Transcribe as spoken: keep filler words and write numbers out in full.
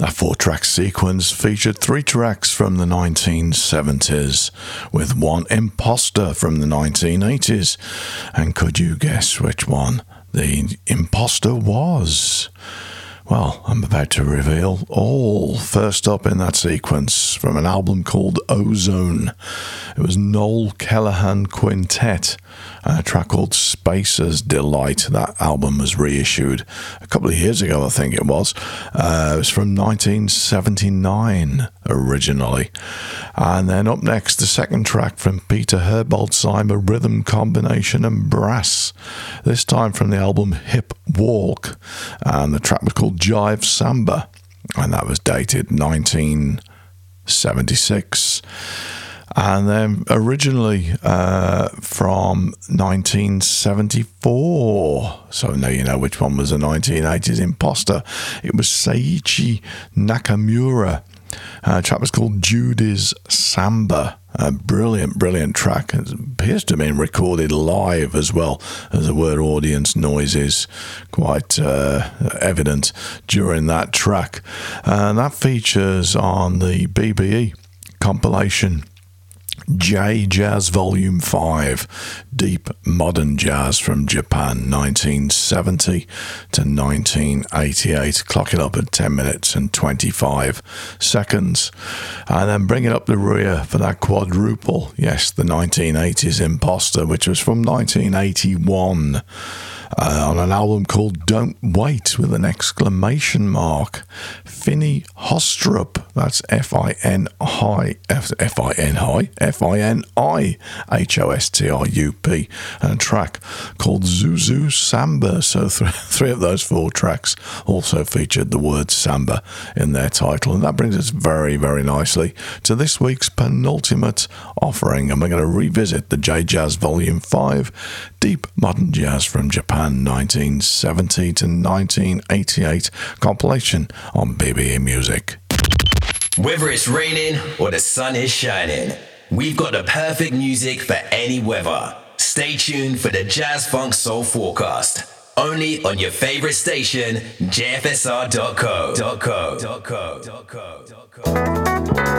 That four-track sequence featured three tracks from the nineteen seventies, with one imposter from the nineteen eighties. And could you guess which one the imposter was? Well, I'm about to reveal all. First up in that sequence, from an album called Ozone, it was Noel Callahan Quintet, and a track called Spacer's Delight. That album was reissued a couple of years ago, I think it was. Uh, it was from nineteen seventy-nine originally. And then up next, the second track from Peter Herbolzheimer, a rhythm combination and brass, this time from the album Hip Walk, and the track was called Jive Samba, and that was dated nineteen seventy-six. And then originally uh, from nineteen seventy-four, so now you know which one was a nineteen eighties imposter. It was Seiichi Nakamura. Uh, the track was called Judy's Samba. A brilliant, brilliant track. It appears to have been recorded live as well, as there were audience noises quite uh, evident during that track. And that features on the B B E compilation J Jazz Volume five, Deep Modern Jazz from Japan, nineteen seventy to nineteen eighty-eight, clocking up at ten minutes and twenty-five seconds. And then bringing up the rear for that quadruple, yes, the nineteen eighties Imposter, which was from nineteen eighty-one, uh, on an album called Don't Wait, with an exclamation mark. Finny Hostrup, that's F I N I, F I N I, F I N I H O S T R U P, and a track called Zuzu Samba. So th- three of those four tracks also featured the word samba in their title. And that brings us very, very nicely to this week's penultimate offering. And we're going to revisit the J Jazz Volume five, Deep Modern Jazz from Japan, nineteen seventy to nineteen eighty-eight compilation on B B E Music. Whether it's raining or the sun is shining, we've got the perfect music for any weather. Stay tuned for the Jazz Funk Soul Forecast, only on your favorite station, J F S R dot co.